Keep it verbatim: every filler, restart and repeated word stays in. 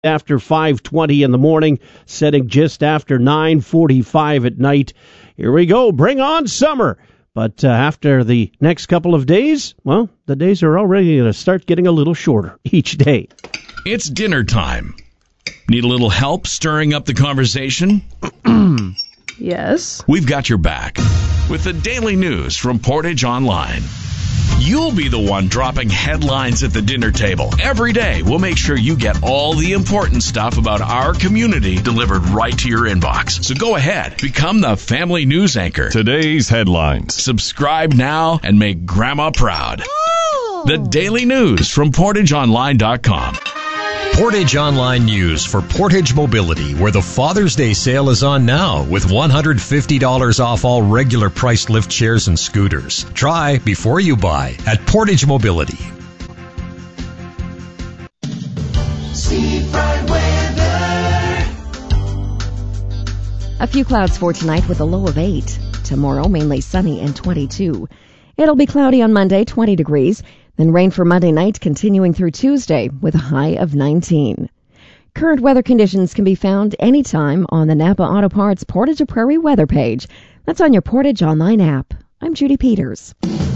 after five twenty in the morning, setting just after nine forty-five at night. Here we go. Bring on summer. But uh, after the next couple of days, well, the days are already going to start getting a little shorter each day. It's dinner time. Need a little help stirring up the conversation? Yes. We've got your back with the daily news from Portage Online. You'll be the one dropping headlines at the dinner table. Every day, we'll make sure you get all the important stuff about our community delivered right to your inbox. So go ahead, become the family news anchor. Today's headlines. Subscribe now and make Grandma proud. The daily news from portage online dot com. Portage Online News for Portage Mobility, where the Father's Day sale is on now with one hundred fifty dollars off all regular priced lift chairs and scooters. Try before you buy at Portage Mobility. Seafront weather. A few clouds for tonight with a low of eight. Tomorrow, mainly sunny and twenty-two. It'll be cloudy on Monday, twenty degrees. Then rain for Monday night, continuing through Tuesday with a high of nineteen. Current weather conditions can be found anytime on the Napa Auto Parts Portage to Prairie weather page. That's on your Portage Online app. I'm Judy Peters.